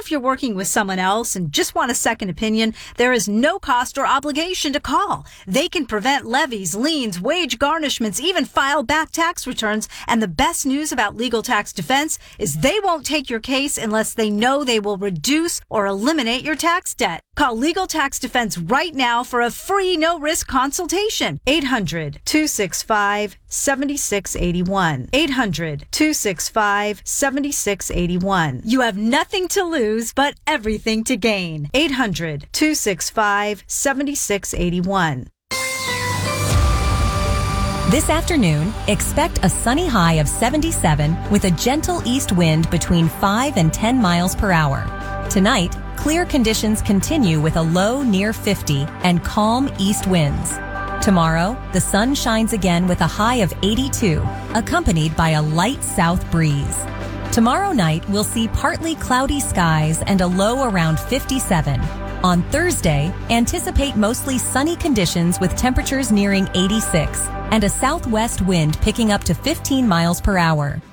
if you're working with someone else and just want a second opinion, there is no cost or obligation to call. They can prevent levies, liens, wage garnishments, even file back tax returns. And the best news about Legal Tax Defense is they won't take your case unless they know they will reduce or eliminate your tax debt. Call Legal Tax Defense right now for a free no-risk consultation. 800-265-7681. 800-265-7681. You have nothing to lose, but everything to gain. 800-265-7681. This afternoon, expect a sunny high of 77 with a gentle east wind between 5 and 10 miles per hour. Tonight, clear conditions continue with a low near 50 and calm east winds. Tomorrow, the sun shines again with a high of 82, accompanied by a light south breeze. Tomorrow night, we'll see partly cloudy skies and a low around 57. On Thursday, anticipate mostly sunny conditions with temperatures nearing 86 and a southwest wind picking up to 15 miles per hour.